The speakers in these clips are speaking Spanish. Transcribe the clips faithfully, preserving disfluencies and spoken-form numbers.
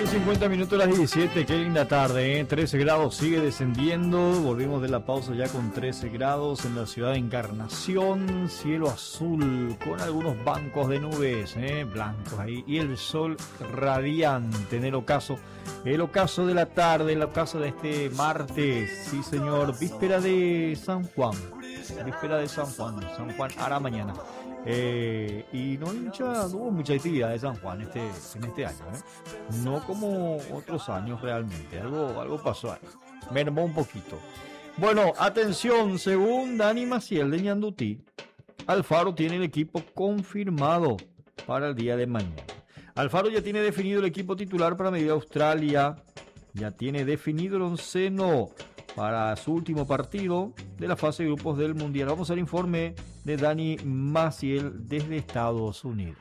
cincuenta minutos, las diecisiete, qué linda tarde, ¿eh? trece grados, sigue descendiendo, volvimos de la pausa ya con trece grados en la ciudad de Encarnación, cielo azul con algunos bancos de nubes, ¿eh? blancos ahí, y el sol radiante en el ocaso, el ocaso de la tarde, el ocaso de este martes, sí señor, víspera de San Juan, víspera de San Juan, San Juan hará mañana. Eh, y no, hay mucha, no hubo mucha actividad de San Juan este, en este año, ¿eh? No como otros años realmente, algo, algo pasó ahí, mermó un poquito. Bueno, atención, según Dani Maciel de Ñandutí, Alfaro tiene el equipo confirmado para el día de mañana. Alfaro ya tiene definido el equipo titular para medir a Australia, ya tiene definido el onceno para su último partido de la fase de grupos del Mundial. Vamos al informe de Dani Maciel desde Estados Unidos.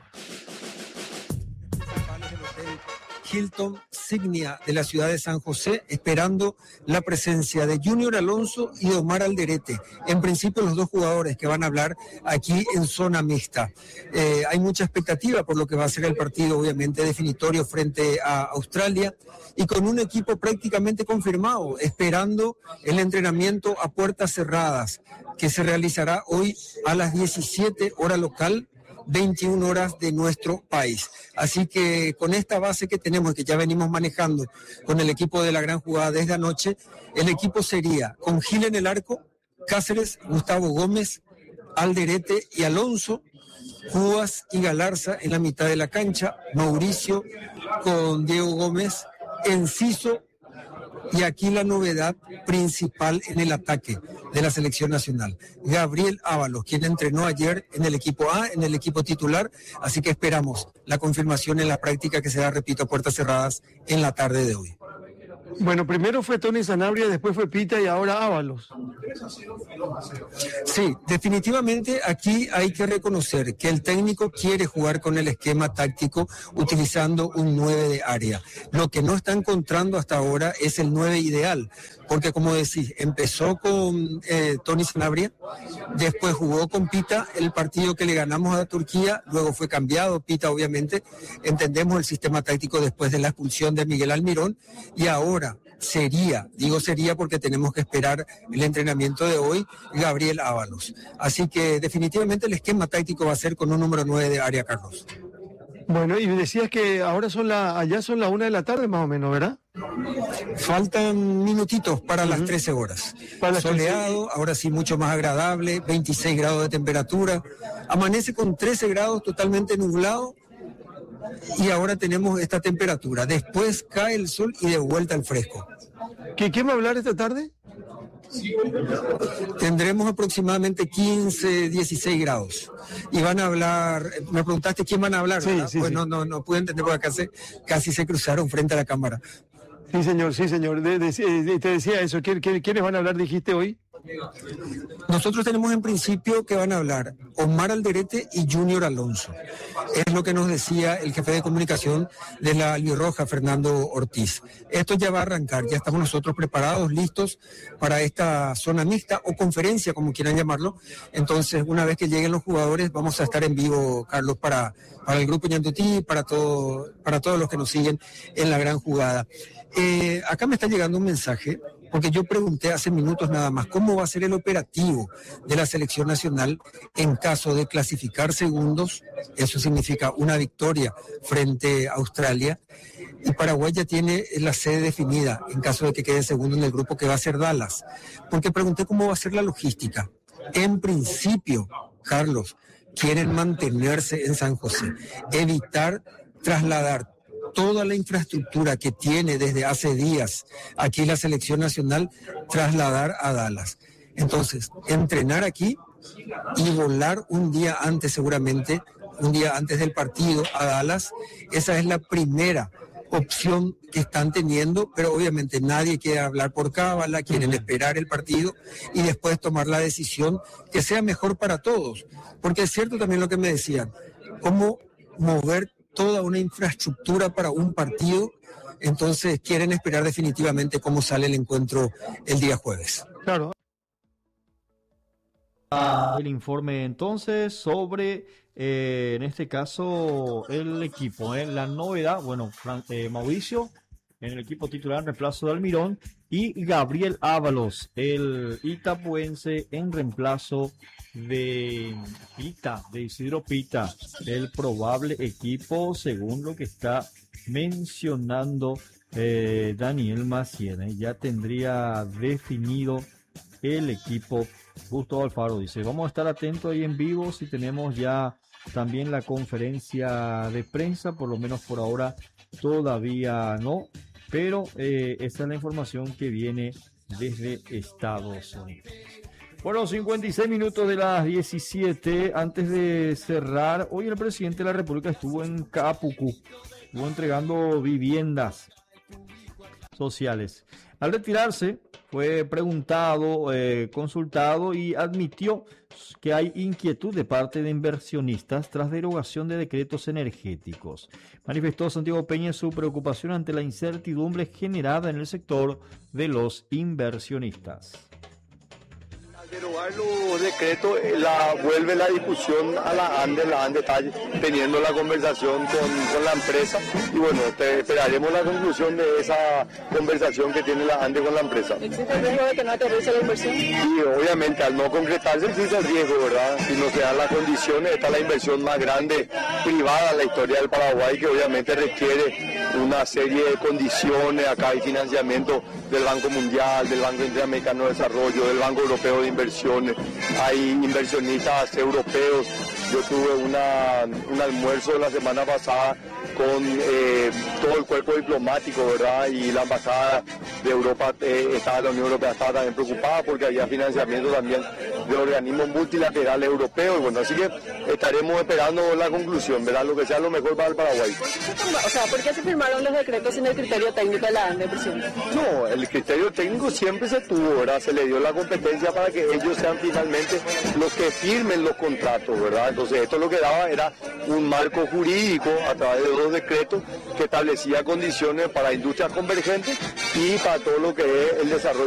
Hilton Signia de la ciudad de San José, esperando la presencia de Junior Alonso y de Omar Alderete. En principio los dos jugadores que van a hablar aquí en zona mixta. Eh, hay mucha expectativa por lo que va a ser el partido, obviamente definitorio frente a Australia, y con un equipo prácticamente confirmado, esperando el entrenamiento a puertas cerradas, que se realizará hoy a las diecisiete hora local, veintiuna horas de nuestro país. Así que con esta base que tenemos, que ya venimos manejando con el equipo de la gran jugada desde anoche, el equipo sería con Gil en el arco, Cáceres, Gustavo Gómez, Alderete y Alonso, Cubas y Galarza en la mitad de la cancha, Mauricio con Diego Gómez, Enciso, y aquí la novedad principal en el ataque de la selección nacional, Gabriel Ábalos, quien entrenó ayer en el equipo A, en el equipo titular, así que esperamos la confirmación en la práctica que se da, repito, a puertas cerradas en la tarde de hoy. Bueno, primero fue Tony Sanabria, después fue Pita y ahora Ábalos. Sí, definitivamente aquí hay que reconocer que el técnico quiere jugar con el esquema táctico utilizando un nueve de área. Lo que no está encontrando hasta ahora es el nueve ideal, porque como decís, empezó con eh, Tony Sanabria, después jugó con Pita el partido que le ganamos a Turquía, luego fue cambiado Pita, obviamente, entendemos el sistema táctico después de la expulsión de Miguel Almirón, y ahora sería, digo sería porque tenemos que esperar el entrenamiento de hoy, Gabriel Ábalos. Así que definitivamente el esquema táctico va a ser con un número nueve de área, Carlos. Bueno, y decías que ahora son la, allá son la una de la tarde más o menos, ¿verdad? Faltan minutitos para uh-huh. las trece horas. Para las Soleado, trece. Ahora sí mucho más agradable, veintiséis grados de temperatura. Amanece con trece grados, totalmente nublado. Y ahora tenemos esta temperatura. Después cae el sol y de vuelta al fresco. ¿Qué, ¿Quién va a hablar esta tarde? Tendremos aproximadamente quince, dieciséis grados. Y van a hablar, me preguntaste quién van a hablar, sí, sí, pues sí. no, no, no pude entender porque acá se, casi se cruzaron frente a la cámara. Sí, señor, sí, señor. De, de, de, te decía eso. ¿Quién, quién, ¿Quiénes van a hablar, dijiste hoy? Nosotros tenemos en principio que van a hablar Omar Alderete y Junior Alonso. Es lo que nos decía el jefe de comunicación de la Albirroja, Fernando Ortiz. Esto ya va a arrancar, ya estamos nosotros preparados, listos para esta zona mixta o conferencia, como quieran llamarlo. Entonces, una vez que lleguen los jugadores, vamos a estar en vivo, Carlos, para, para el grupo Ñandutí, para, todo, para todos los que nos siguen en la gran jugada. Eh, acá me está llegando un mensaje, porque yo pregunté hace minutos nada más cómo va a ser el operativo de la selección nacional en caso de clasificar segundos. Eso significa una victoria frente a Australia, y Paraguay ya tiene la sede definida en caso de que quede segundo en el grupo, que va a ser Dallas, porque pregunté cómo va a ser la logística. En principio, Carlos, quieren mantenerse en San José, evitar trasladar toda la infraestructura que tiene desde hace días aquí la selección nacional, trasladar a Dallas. Entonces, entrenar aquí y volar un día antes, seguramente, un día antes del partido a Dallas, esa es la primera opción que están teniendo, pero obviamente nadie quiere hablar por cábala, quieren esperar el partido y después tomar la decisión que sea mejor para todos. Porque es cierto también lo que me decían, cómo mover toda una infraestructura para un partido, entonces quieren esperar definitivamente cómo sale el encuentro el día jueves. Claro. El informe entonces sobre, eh, en este caso, el equipo. ¿eh? La novedad, bueno, Fran, eh, Mauricio en el equipo titular en reemplazo de Almirón y Gabriel Ábalos, el itapuense, en reemplazo de Pita, de Isidro Pita, el probable equipo según lo que está mencionando eh, Daniel Maciel. ¿eh? Ya tendría definido el equipo. Gustavo Alfaro dice, vamos a estar atentos ahí en vivo si tenemos ya también la conferencia de prensa, por lo menos por ahora todavía no, pero eh, esta es la información que viene desde Estados Unidos. Bueno, cincuenta y seis minutos de las diecisiete, antes de cerrar, hoy el presidente de la República estuvo en Capucú, estuvo entregando viviendas sociales. Al retirarse, fue preguntado, eh, consultado y admitió que hay inquietud de parte de inversionistas tras derogación de decretos energéticos. Manifestó Santiago Peña su preocupación ante la incertidumbre generada en el sector de los inversionistas. Derogar los decretos la, vuelve la discusión a la ANDE, la ANDE está teniendo la conversación con, con la empresa y bueno, te, esperaremos la conclusión de esa conversación que tiene la ANDE con la empresa. ¿Existe el riesgo de que no aterrice la inversión? Sí, obviamente, al no concretarse existe el riesgo, ¿verdad? Si no se dan las condiciones, esta es la inversión más grande privada en la historia del Paraguay, que obviamente requiere una serie de condiciones. Acá hay financiamiento del Banco Mundial, del Banco Interamericano de Desarrollo, del Banco Europeo de Inversiones, hay inversionistas europeos. Yo tuve una, un almuerzo la semana pasada con eh, todo el cuerpo diplomático, ¿verdad? Y la embajada de Europa, eh, estaba, la Unión Europea estaba también preocupada porque había financiamiento también de organismos multilaterales europeos. Y bueno, así que estaremos esperando la conclusión, ¿verdad? Lo que sea lo mejor para el Paraguay. O sea, ¿por qué se firmaron los decretos sin el criterio técnico de la ANDE, presidente? No, el criterio técnico siempre se tuvo, ¿verdad? Se le dio la competencia para que ellos sean finalmente los que firmen los contratos, ¿verdad? Entonces esto lo que daba era un marco jurídico a través de dos decretos que establecía condiciones para industrias convergentes y para todo lo que es el desarrollo